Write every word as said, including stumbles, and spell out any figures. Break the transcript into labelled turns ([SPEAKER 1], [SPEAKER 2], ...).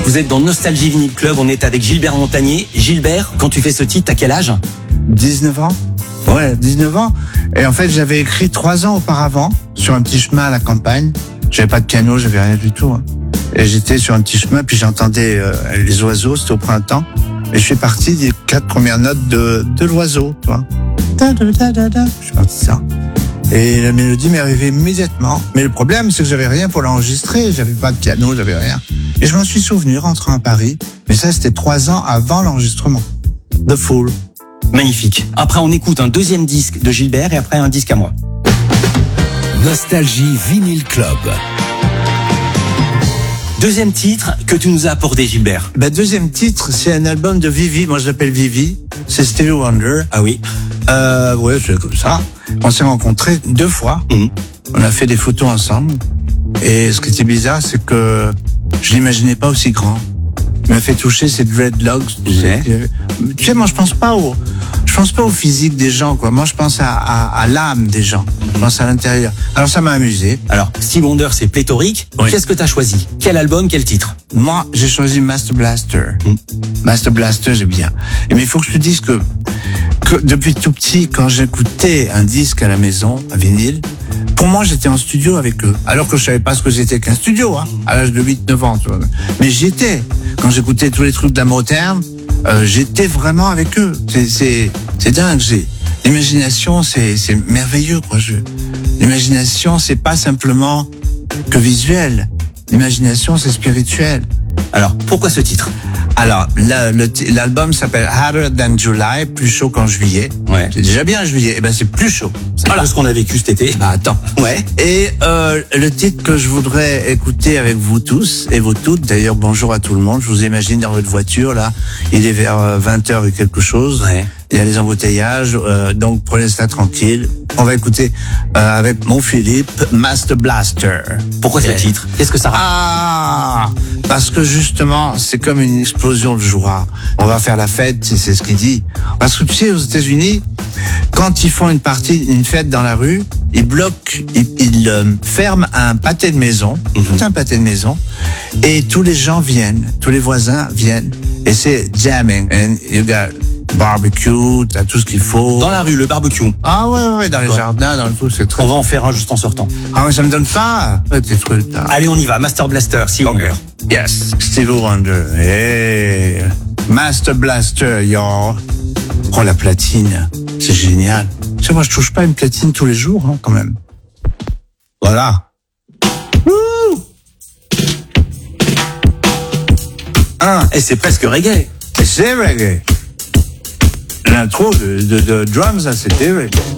[SPEAKER 1] Vous êtes dans Nostalgie Vinyl Club, on est avec Gilbert Montagné. Gilbert, quand tu fais ce titre, t'as quel âge?
[SPEAKER 2] dix-neuf ans. Ouais, dix-neuf ans. Et en fait, j'avais écrit trois ans auparavant, sur un petit chemin à la campagne. J'avais pas de piano, j'avais rien du tout. Hein. Et j'étais sur un petit chemin, puis j'entendais euh, les oiseaux, c'était au printemps. Et je suis parti des quatre premières notes de, de l'oiseau, tu vois. Da, da, da, da, da. Je suis parti ça. Et la mélodie m'est arrivée immédiatement. Mais le problème, c'est que j'avais rien pour l'enregistrer. J'avais pas de piano, j'avais rien. Et je m'en suis souvenu rentrant à Paris. Mais ça, c'était trois ans avant l'enregistrement. The Fool.
[SPEAKER 1] Magnifique. Après, on écoute un deuxième disque de Gilbert et après un disque à moi.
[SPEAKER 3] Nostalgie Vinyl Club.
[SPEAKER 1] Deuxième titre que tu nous as apporté, Gilbert.
[SPEAKER 2] Ben, deuxième titre, c'est un album de Vivi. Moi, je l'appelle Vivi. C'est Stevie Wonder.
[SPEAKER 1] Ah oui.
[SPEAKER 2] Euh, ouais, c'est comme ça. On s'est rencontrés deux fois.
[SPEAKER 1] Mmh.
[SPEAKER 2] On a fait des photos ensemble. Et ce qui était bizarre, c'est que je l'imaginais pas aussi grand. Il m'a fait toucher ces dreadlocks. Tu sais, tu sais, moi, je pense pas au, je pense pas au physique des gens, quoi. Moi, je pense à, à, à l'âme des gens. Je pense à l'intérieur. Alors, ça m'a amusé.
[SPEAKER 1] Alors, Stevie Wonder, c'est pléthorique.
[SPEAKER 2] Oui.
[SPEAKER 1] Qu'est-ce que t'as choisi? Quel album, quel titre?
[SPEAKER 2] Moi, j'ai choisi Master Blaster.
[SPEAKER 1] Mm.
[SPEAKER 2] Master Blaster, j'aime bien. Et mais il faut que je te dise que, que depuis tout petit, quand j'écoutais un disque à la maison, un vinyle, pour moi, j'étais en studio avec eux. Alors que je savais pas ce que c'était qu'un studio, hein, à l'âge de huit neuf ans, tu vois. Mais j'y étais. Quand j'écoutais tous les trucs de la Motown, euh, j'étais vraiment avec eux. C'est, c'est, c'est dingue. J'ai, l'imagination, c'est, c'est merveilleux, quoi. Je, l'imagination, c'est pas simplement que visuel. L'imagination, c'est spirituel.
[SPEAKER 1] Alors, pourquoi ce titre?
[SPEAKER 2] Alors, la, le, l'album s'appelle Hotter Than July, plus chaud qu'en juillet.
[SPEAKER 1] Ouais.
[SPEAKER 2] C'est déjà bien juillet. Eh ben, c'est plus chaud.
[SPEAKER 1] C'est voilà ce qu'on a vécu cet été.
[SPEAKER 2] Bah, attends.
[SPEAKER 1] Ouais.
[SPEAKER 2] Et euh, le titre que je voudrais écouter avec vous tous et vous toutes, d'ailleurs, bonjour à tout le monde. Je vous imagine dans votre voiture là. Il est vers vingt heures et quelque chose.
[SPEAKER 1] Ouais.
[SPEAKER 2] Il y a les embouteillages, euh, donc prenez ça tranquille. On va écouter euh, avec mon Philippe Master Blaster.
[SPEAKER 1] Pourquoi ce
[SPEAKER 2] Et...
[SPEAKER 1] titre? Qu'est-ce que ça raconte?
[SPEAKER 2] Ah, parce que justement, c'est comme une explosion de joie. On va faire la fête, c'est, c'est ce qu'il dit. Parce que tu sais, aux États-Unis, quand ils font une partie, une fête dans la rue, ils bloquent, ils, ils euh, ferment un pâté de maison,
[SPEAKER 1] Mm-hmm.
[SPEAKER 2] tout un pâté de maison, et tous les gens viennent, tous les voisins viennent, et c'est jamming. And you got barbecue, t'as tout ce qu'il faut.
[SPEAKER 1] Dans la rue, le barbecue.
[SPEAKER 2] Ah ouais, ouais, dans les
[SPEAKER 1] Ouais.
[SPEAKER 2] jardins, dans le tout, c'est très...
[SPEAKER 1] On va en faire un juste en sortant.
[SPEAKER 2] Ah ouais, ça me donne faim, ouais, tes trucs, là.
[SPEAKER 1] Allez, on y va. Master Blaster, Stevie Wonder.
[SPEAKER 2] Yes, Stevie Wonder. Hey, Master Blaster, y'all. Oh, la platine, c'est génial. Tu sais, moi, je touche pas une platine tous les jours, hein, quand même. Voilà. Wouh.
[SPEAKER 1] Un, et c'est presque reggae.
[SPEAKER 2] Et c'est reggae. L'intro de, de, de drums, ça, c'était reggae.